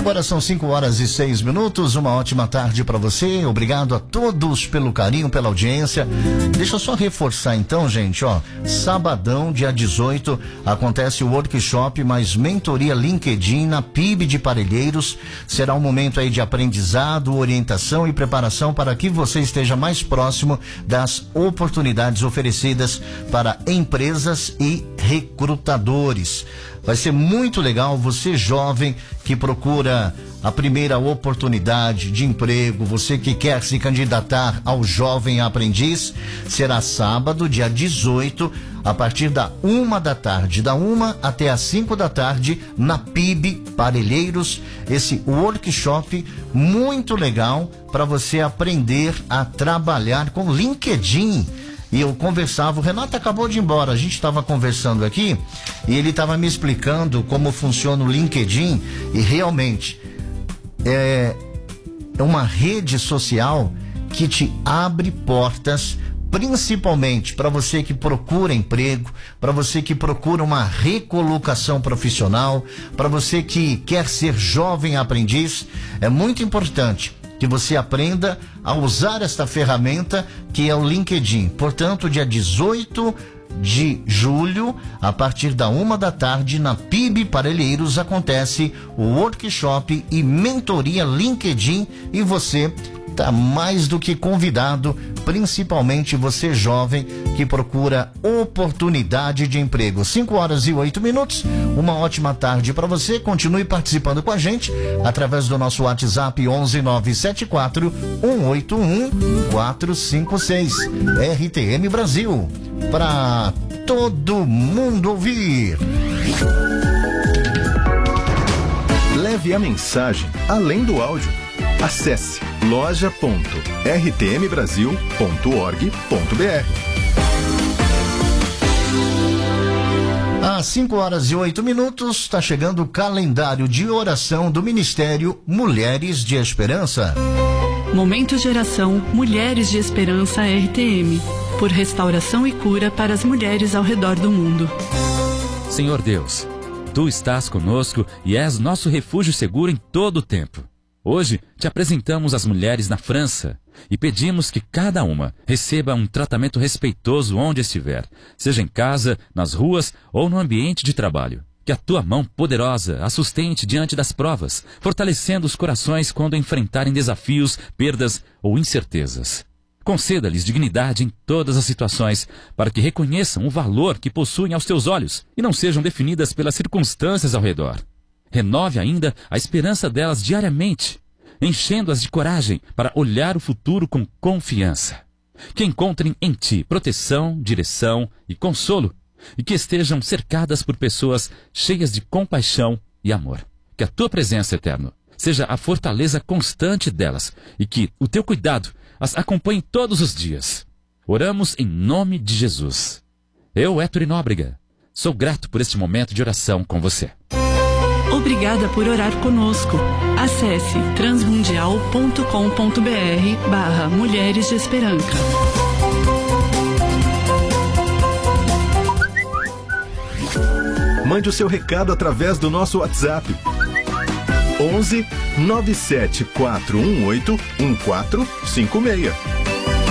Agora são 5h06, uma ótima tarde para você. Obrigado a todos pelo carinho, pela audiência. Deixa eu só reforçar então, gente, sabadão, dia 18, acontece o workshop mais mentoria LinkedIn na PIB de Parelheiros. Será um momento aí de aprendizado, orientação e preparação para que você esteja mais próximo das oportunidades oferecidas para empresas e recrutadores. Vai ser muito legal, você jovem que procura a primeira oportunidade de emprego, você que quer se candidatar ao jovem aprendiz. Será sábado, dia 18, a partir da 1 da tarde, da 1 até as 5 da tarde, na PIB Parelheiros. Esse workshop muito legal para você aprender a trabalhar com LinkedIn. E eu conversava, o Renato acabou de ir embora, a gente estava conversando aqui e ele estava me explicando como funciona o LinkedIn, e realmente é uma rede social que te abre portas, principalmente para você que procura emprego, para você que procura uma recolocação profissional, para você que quer ser jovem aprendiz. É muito importante que você aprenda a usar esta ferramenta que é o LinkedIn. Portanto, dia 18 de julho, a partir da 1 da tarde, na PIB Parelheiros, acontece o workshop e mentoria LinkedIn, e você está mais do que convidado, principalmente você jovem que procura oportunidade de emprego. 5h08, uma ótima tarde para você. Continue participando com a gente através do nosso WhatsApp 11974 181 456. RTM Brasil, para todo mundo ouvir. Leve a mensagem além do áudio. Acesse loja.rtmbrasil.org.br. Às 5h08, está chegando o calendário de oração do Ministério Mulheres de Esperança. Momento de oração Mulheres de Esperança RTM, por restauração e cura para as mulheres ao redor do mundo. Senhor Deus, Tu estás conosco e és nosso refúgio seguro em todo o tempo. Hoje te apresentamos as mulheres na França e pedimos que cada uma receba um tratamento respeitoso onde estiver, seja em casa, nas ruas ou no ambiente de trabalho. Que a tua mão poderosa as sustente diante das provas, fortalecendo os corações quando enfrentarem desafios, perdas ou incertezas. Conceda-lhes dignidade em todas as situações, para que reconheçam o valor que possuem aos teus olhos e não sejam definidas pelas circunstâncias ao redor. Renove ainda a esperança delas diariamente, enchendo-as de coragem para olhar o futuro com confiança. Que encontrem em ti proteção, direção e consolo, e que estejam cercadas por pessoas cheias de compaixão e amor. Que a tua presença, Eterno, seja a fortaleza constante delas, e que o teu cuidado as acompanhe todos os dias. Oramos em nome de Jesus. Eu, Héctor Nóbrega, sou grato por este momento de oração com você. Obrigada por orar conosco. Acesse transmundial.com.br/Mulheres de Esperança. Mande o seu recado através do nosso WhatsApp. 11 97418 1456.